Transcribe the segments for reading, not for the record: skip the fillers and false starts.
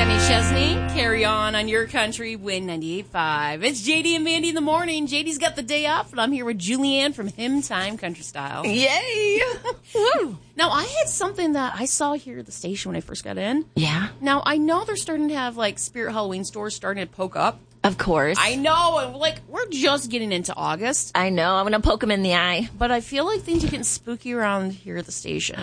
Kenny Chesney, carry on your country, Win 98.5. It's JD and Mandy in the morning. JD's got the day off, and I'm here with Julianne from Hymn Time Country Style. Yay! Woo! Now, I had something that I saw here at the station when I first got in. Yeah? Now, I know they're starting to have, like, Spirit Halloween stores starting to poke up. Of course. I know, and, like, we're just getting into August. I know. I'm going to poke him in the eye. But I feel like things are getting spooky around here at the station.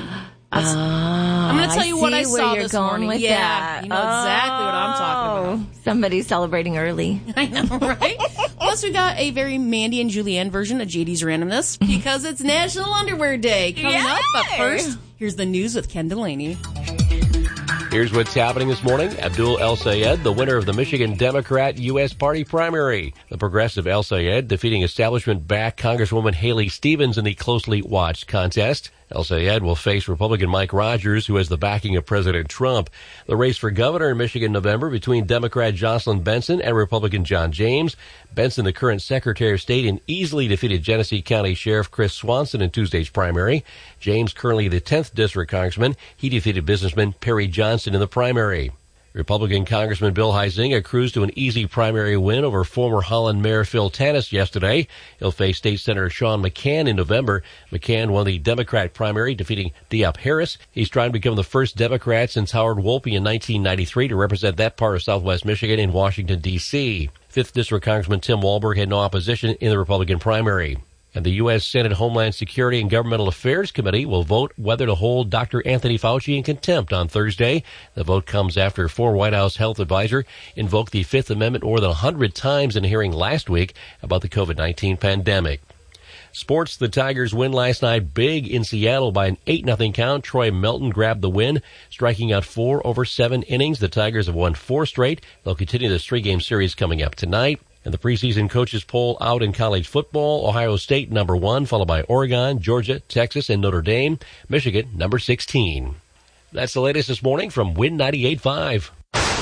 I'm going to tell you what I saw this morning. With yeah, that. You know exactly what I'm talking about. Somebody's celebrating early. I know, right? Plus, we got a very Mandy and Julianne version of JD's Randomness because it's National Underwear Day coming up. But first, here's the news with Ken Delaney. Here's what's happening this morning. Abdul El Sayed, the winner of the Michigan Democrat U.S. Party primary. The progressive El Sayed defeating establishment-backed Congresswoman Haley Stevens in the closely watched contest. El Sayed will face Republican Mike Rogers, who has the backing of President Trump. The race for governor in Michigan in November between Democrat Jocelyn Benson and Republican John James. Benson, the current Secretary of State, and easily defeated Genesee County Sheriff Chris Swanson in Tuesday's primary. James, currently the 10th District Congressman, he defeated businessman Perry Johnson in the primary. Republican Congressman Bill Huizenga cruised to an easy primary win over former Holland Mayor Phil Tanis yesterday. He'll face State Senator Sean McCann in November. McCann won the Democrat primary, defeating Diop Harris. He's trying to become the first Democrat since Howard Wolpe in 1993 to represent that part of Southwest Michigan in Washington, D.C. 5th District Congressman Tim Walberg had no opposition in the Republican primary. And the U.S. Senate Homeland Security and Governmental Affairs Committee will vote whether to hold Dr. Anthony Fauci in contempt on Thursday. The vote comes after former White House health advisor invoked the Fifth Amendment more than 100 times in a hearing last week about the COVID-19 pandemic. Sports, the Tigers win last night big in Seattle by an 8-0 count. Troy Melton grabbed the win, striking out 4 over 7 innings. The Tigers have won 4 straight. They'll continue the 3-game series coming up tonight. And the preseason coaches poll out in college football. Ohio State, number 1, followed by Oregon, Georgia, Texas, and Notre Dame. Michigan, number 16. That's the latest this morning from Win 98.5.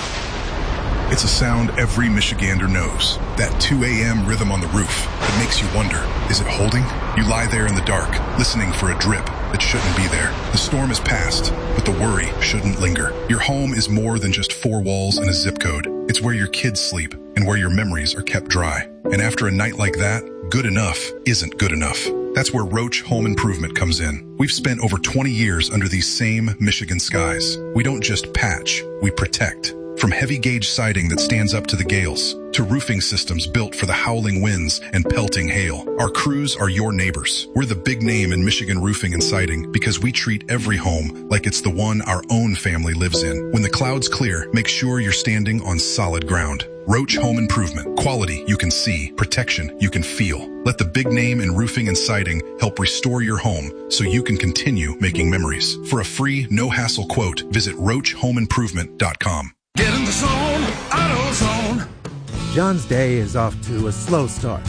It's a sound every Michigander knows. That 2 a.m. rhythm on the roof that makes you wonder, is it holding? You lie there in the dark, listening for a drip that shouldn't be there. The storm is past, but the worry shouldn't linger. Your home is more than just 4 walls and a zip code. It's where your kids sleep and where your memories are kept dry. And after a night like that, good enough isn't good enough. That's where Roach Home Improvement comes in. We've spent over 20 years under these same Michigan skies. We don't just patch, we protect. From heavy gauge siding that stands up to the gales, to roofing systems built for the howling winds and pelting hail. Our crews are your neighbors. We're the big name in Michigan roofing and siding because we treat every home like it's the one our own family lives in. When the clouds clear, make sure you're standing on solid ground. Roach Home Improvement. Quality you can see, protection you can feel. Let the big name in roofing and siding help restore your home so you can continue making memories. For a free, no-hassle quote, visit RoachHomeImprovement.com. Get in the zone, AutoZone. John's day is off to a slow start.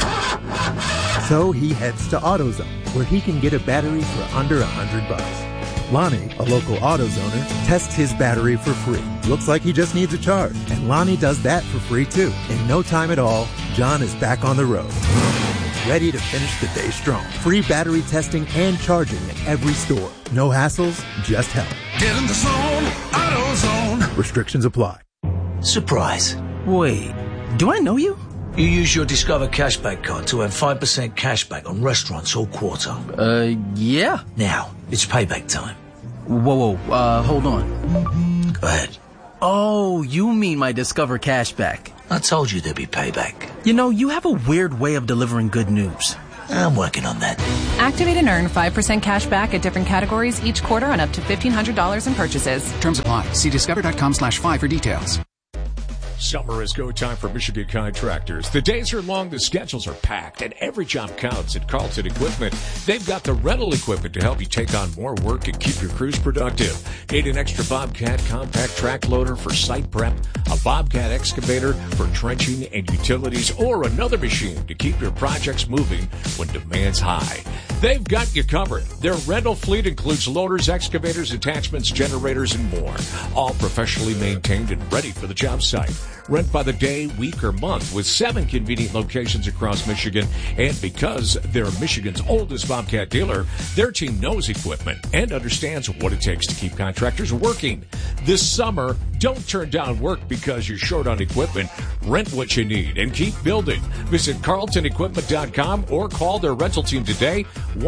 So he heads to AutoZone, where he can get a battery for under $100. Lonnie, a local AutoZoner, tests his battery for free. Looks like he just needs a charge, and Lonnie does that for free too. In no time at all, John is back on the road, ready to finish the day strong. Free battery testing and charging at every store. No hassles, just help. Get in the zone, AutoZone. Restrictions apply. Surprise. Wait, do I know you? You use your Discover Cashback card to earn 5% cashback on restaurants all quarter. Yeah. Now, it's payback time. Whoa, hold on. Go ahead. Oh, you mean my Discover Cashback. I told you there'd be payback. You know, you have a weird way of delivering good news. I'm working on that. Activate and earn 5% cash back at different categories each quarter on up to $1,500 in purchases. Terms apply. See discover.com/5 for details. Summer is go time for Michigan contractors. The days are long, the schedules are packed, and every job counts at Carlton Equipment. They've got the rental equipment to help you take on more work and keep your crews productive. Need an extra Bobcat compact track loader for site prep, a Bobcat excavator for trenching and utilities, or another machine to keep your projects moving when demand's high. They've got you covered. Their rental fleet includes loaders, excavators, attachments, generators, and more. All professionally maintained and ready for the job site. Rent by the day, week, or month with 7 convenient locations across Michigan. And because they're Michigan's oldest Bobcat dealer, their team knows equipment and understands what it takes to keep contractors working. This summer, don't turn down work because you're short on equipment. Rent what you need and keep building. Visit CarltonEquipment.com or call their rental team today,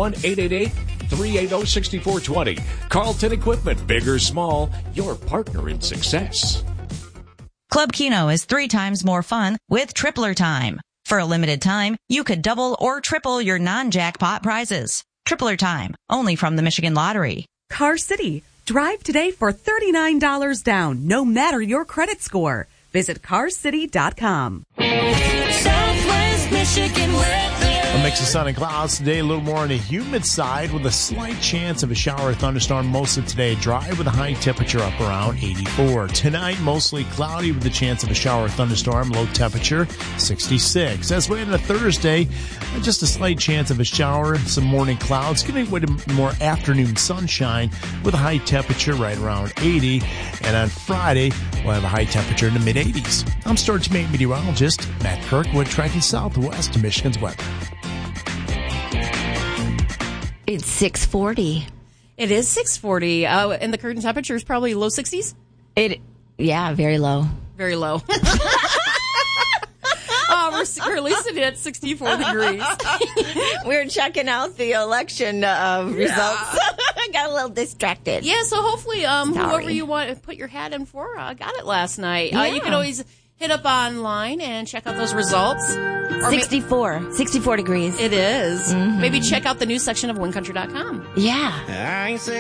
1-888-380-6420. Carlton Equipment, big or small, your partner in success. Club Keno is 3 times more fun with Tripler Time. For a limited time, you could double or triple your non-jackpot prizes. Tripler Time, only from the Michigan Lottery. Car City. Drive today for $39 down, no matter your credit score. Visit carcity.com. Southwest Michigan weather. A mix of sun and clouds today, a little more on the humid side with a slight chance of a shower or thunderstorm most of today. Dry with a high temperature up around 84. Tonight, mostly cloudy with a chance of a shower or thunderstorm. Low temperature 66. As we head into Thursday, just a slight chance of a shower, some morning clouds, giving way to more afternoon sunshine with a high temperature right around 80. And on Friday, we'll have a high temperature in the mid-80s. I'm Storage Meteorologist Matt Kirkwood, tracking southwest to Michigan's weather. It's 6:40. It is 6:40. And the current temperature is probably low 60s? Yeah, very low. Very low. We're currently sitting at 64 degrees. We're checking out the election results. Got a little distracted. Yeah, so hopefully whoever you want to put your hat in for got it last night. Yeah. You can always hit up online and check out those results. 64 degrees. It is. Mm-hmm. Maybe check out the news section of WinCountry.com. Yeah. I say